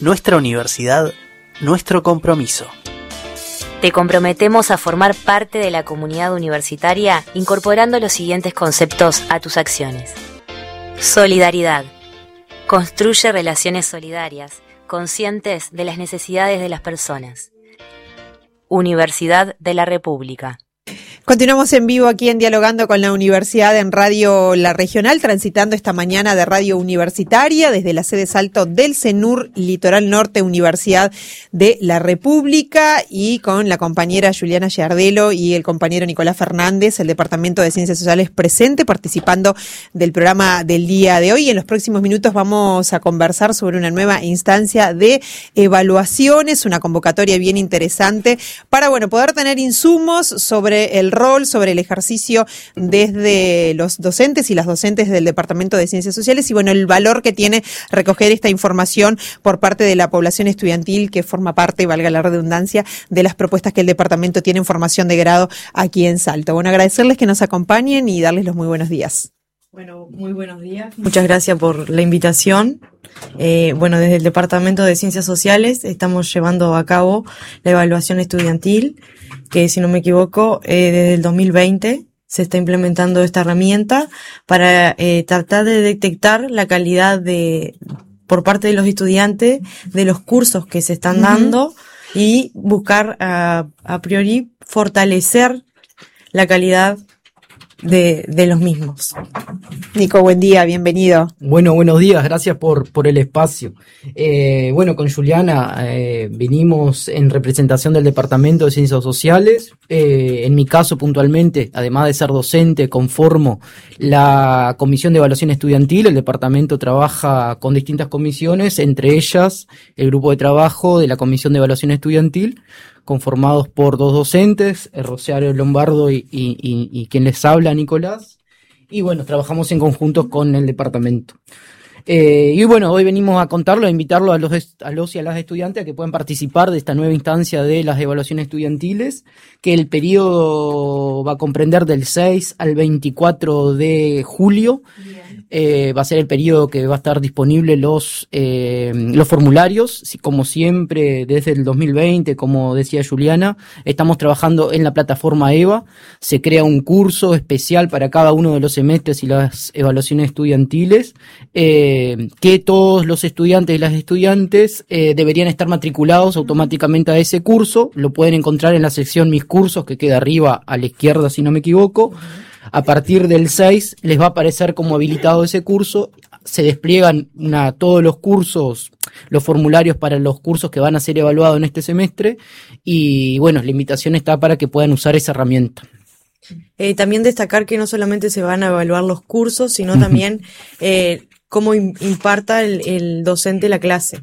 Nuestra universidad, nuestro compromiso. Te comprometemos a formar parte de la comunidad universitaria incorporando los siguientes conceptos a tus acciones. Solidaridad. Construye relaciones solidarias, conscientes de las necesidades de las personas. Universidad de la República. Continuamos en vivo aquí en Dialogando con la Universidad en Radio La Regional, transitando esta mañana de Radio Universitaria desde la sede Salto del CENUR Litoral Norte, Universidad de la República, y con la compañera Juliana Giardelo y el compañero Nicolás Fernández, el Departamento de Ciencias Sociales presente, participando del programa del día de hoy. En los próximos minutos vamos a conversar sobre una nueva instancia de evaluaciones, una convocatoria bien interesante para, poder tener insumos sobre el rol, sobre el ejercicio desde los docentes y las docentes del Departamento de Ciencias Sociales y el valor que tiene recoger esta información por parte de la población estudiantil que forma parte, valga la redundancia, de las propuestas que el departamento tiene en formación de grado aquí en Salto. Agradecerles que nos acompañen y darles los muy buenos días. Muy buenos días. Muchas gracias por la invitación. Desde el Departamento de Ciencias Sociales estamos llevando a cabo la evaluación estudiantil, que si no me equivoco, desde el 2020 se está implementando esta herramienta para tratar de detectar la calidad por parte de los estudiantes de los cursos que se están dando y buscar a priori fortalecer la calidad de los mismos. Nico, buen día, bienvenido. Buenos días, gracias por el espacio. Con Juliana vinimos en representación del Departamento de Ciencias Sociales. En mi caso, puntualmente, además de ser docente, conformo la Comisión de Evaluación Estudiantil. El departamento trabaja con distintas comisiones, entre ellas el grupo de trabajo de la Comisión de Evaluación Estudiantil, conformados por dos docentes, Rosario Lombardo y quien les habla, Nicolás. Y trabajamos en conjunto con el departamento. Hoy venimos a contarlo, a invitarlo a los y a las estudiantes a que puedan participar de esta nueva instancia de las evaluaciones estudiantiles, que el periodo va a comprender del 6 al 24 de julio. Va a ser el periodo que va a estar disponible los formularios. Como siempre, desde el 2020, como decía Juliana, estamos trabajando en la plataforma EVA. Se crea un curso especial para cada uno de los semestres y las evaluaciones estudiantiles, que todos los estudiantes y las estudiantes deberían estar matriculados automáticamente a ese curso. Lo pueden encontrar en la sección Mis Cursos, que queda arriba a la izquierda, si no me equivoco. A partir del 6 les va a aparecer como habilitado ese curso. Se despliegan todos los cursos, los formularios para los cursos que van a ser evaluados en este semestre. Y la invitación está para que puedan usar esa herramienta. También destacar que no solamente se van a evaluar los cursos, sino también cómo imparta el docente la clase.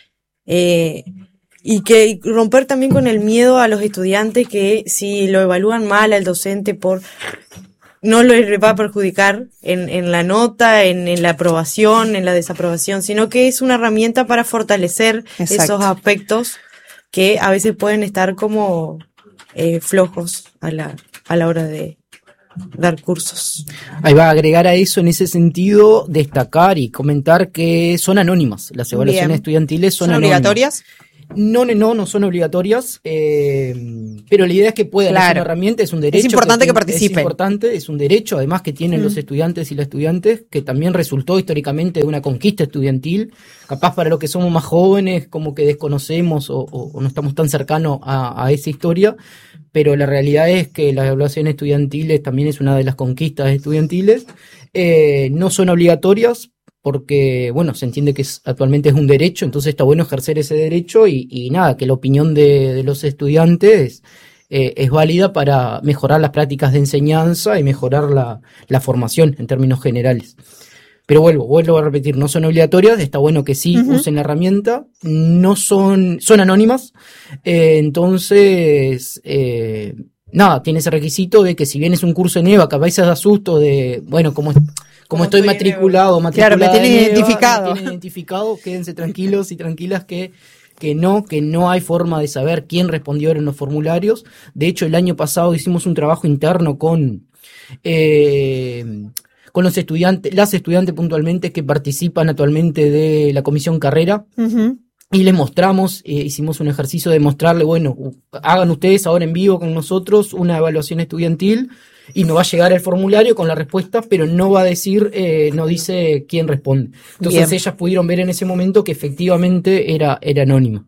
Y que romper también con el miedo a los estudiantes que si lo evalúan mal al docente no les va a perjudicar en la nota, en la aprobación, en la desaprobación, sino que es una herramienta para fortalecer esos aspectos que a veces pueden estar como flojos a la hora de dar cursos. Ahí va a agregar a eso, en ese sentido, destacar y comentar que son anónimas. Las evaluaciones estudiantiles son anónimas. ¿Obligatorias? No son obligatorias, pero la idea es que puedan, es una herramienta, es un derecho. Es importante que participen. Es importante, es un derecho, además que tienen los estudiantes y las estudiantes, que también resultó históricamente de una conquista estudiantil. Capaz para los que somos más jóvenes, como que desconocemos o no estamos tan cercanos a esa historia, pero la realidad es que las evaluaciones estudiantiles también es una de las conquistas estudiantiles. No son obligatorias, porque, se entiende que actualmente es un derecho, entonces está bueno ejercer ese derecho y que la opinión de los estudiantes es válida para mejorar las prácticas de enseñanza y mejorar la formación en términos generales. Pero vuelvo a repetir, no son obligatorias, está bueno que sí usen la herramienta, no son anónimas, entonces, tiene ese requisito de que si bien es un curso en EVA, capaz se da susto de, como estoy matriculado. Claro, me tienen identificado. Quédense tranquilos y tranquilas que no hay forma de saber quién respondió en los formularios. De hecho, el año pasado hicimos un trabajo interno con los estudiantes, las estudiantes puntualmente que participan actualmente de la comisión carrera. y les mostramos, hicimos un ejercicio de mostrarle, bueno, hagan ustedes ahora en vivo con nosotros una evaluación estudiantil y nos va a llegar el formulario con la respuesta, pero no va a decir, no dice quién responde. Entonces Bien. Ellas pudieron ver en ese momento que efectivamente era anónima.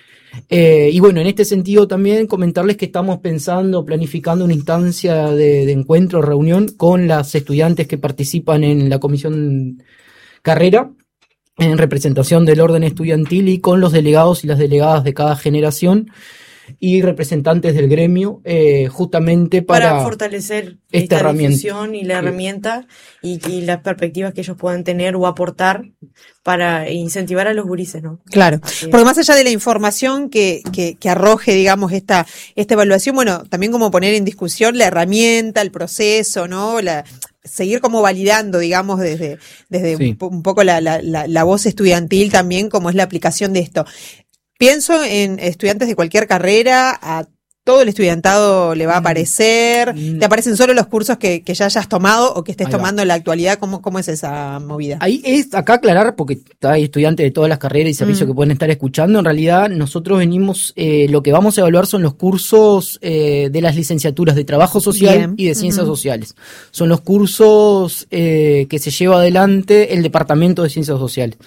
Y bueno, en este sentido también comentarles que estamos planificando una instancia de encuentro, reunión con las estudiantes que participan en la comisión carrera, en representación del orden estudiantil y con los delegados y las delegadas de cada generación y representantes del gremio, justamente para fortalecer esta herramienta y la herramienta y las perspectivas que ellos puedan tener o aportar para incentivar a los gurises, ¿no? Claro, porque más allá de la información que arroje, digamos, esta evaluación, bueno, también como poner en discusión la herramienta, el proceso, ¿no? Seguir como validando, digamos, desde sí. un poco la voz estudiantil también, como es la aplicación de esto. Pienso en estudiantes de cualquier carrera, a todo el estudiantado le va a aparecer, te aparecen solo los cursos que ya hayas tomado o que estés tomando en la actualidad. ¿Cómo es esa movida? Ahí es acá aclarar, porque hay estudiantes de todas las carreras y servicios que pueden estar escuchando. En realidad nosotros venimos, lo que vamos a evaluar son los cursos de las licenciaturas de Trabajo Social Bien. Y de Ciencias Sociales. Son los cursos que se lleva adelante el Departamento de Ciencias Sociales.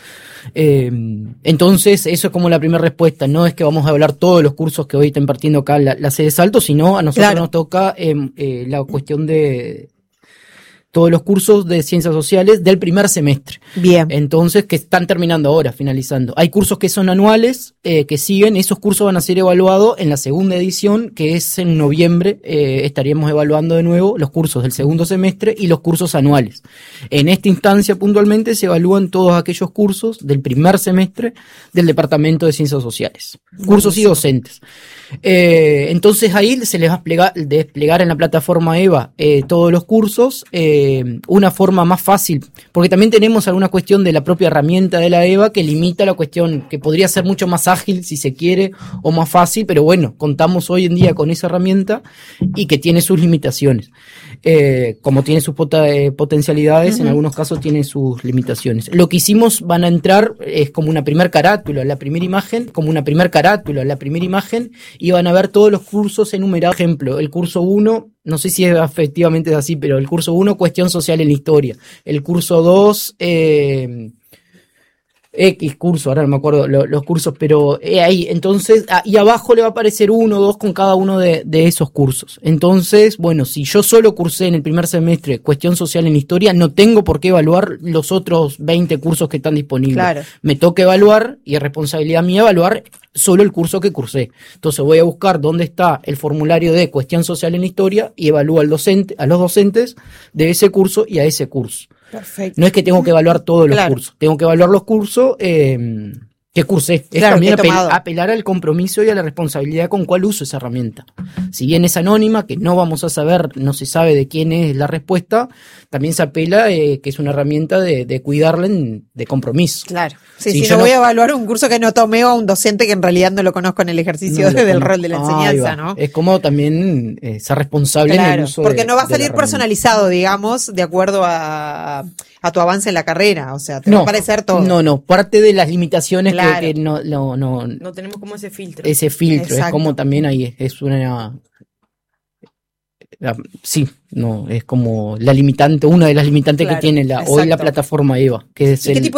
Entonces eso es como la primera respuesta. No es que vamos a evaluar todos los cursos que hoy está impartiendo acá la sede Salto, sino a nosotros nos toca la cuestión de todos los cursos de Ciencias Sociales del primer semestre. Bien. Entonces, que están terminando ahora, finalizando. Hay cursos que son anuales, que siguen. Esos cursos van a ser evaluados en la segunda edición, que es en noviembre. Estaríamos evaluando de nuevo los cursos del segundo semestre y los cursos anuales. En esta instancia, puntualmente, se evalúan todos aquellos cursos del primer semestre del Departamento de Ciencias Sociales. Cursos y docentes. Entonces ahí se les va a desplegar en la plataforma EVA todos los cursos, una forma más fácil, porque también tenemos alguna cuestión de la propia herramienta de la EVA que limita la cuestión, que podría ser mucho más ágil si se quiere o más fácil, pero bueno, contamos hoy en día con esa herramienta y que tiene sus limitaciones, como tiene sus potencialidades, en algunos casos tiene sus limitaciones. Lo que hicimos, van a entrar, es como una primer carátula, la primera imagen, y van a ver todos los cursos enumerados. Por ejemplo, el curso 1, no sé si efectivamente es así, pero el curso 1, cuestión social en la historia. El curso 2, X curso, ahora no me acuerdo los cursos, pero ahí, entonces, y abajo le va a aparecer 1 o 2 con cada uno de esos cursos. Entonces, bueno, si yo solo cursé en el primer semestre cuestión social en la historia, no tengo por qué evaluar los otros 20 cursos que están disponibles. Claro. Me toca evaluar, y es responsabilidad mía evaluar solo el curso que cursé. Entonces voy a buscar dónde está el formulario de cuestión social en la historia y evalúo a los docentes de ese curso y a ese curso. Perfecto. No es que tengo que evaluar todos los cursos, tengo que evaluar los cursos que cursé. Es también apelar al compromiso y a la responsabilidad con cuál uso esa herramienta. Si bien es anónima, que no vamos a saber, no se sabe de quién es la respuesta, también se apela que es una herramienta de cuidarla de compromiso. Claro. Sí, si no voy a evaluar un curso que no tomé o a un docente que en realidad no lo conozco en el ejercicio del rol de la enseñanza, ¿no? Es como también ser responsable en el uso porque no va a salir personalizado, digamos, de acuerdo a tu avance en la carrera, o sea, te va a parecer todo. No, parte de las limitaciones que no tenemos como ese filtro. Ese filtro, exacto. Es como también ahí es una... Sí, no, es como la limitante, una de las limitantes que tiene hoy la plataforma EVA. Que es ¿qué tipo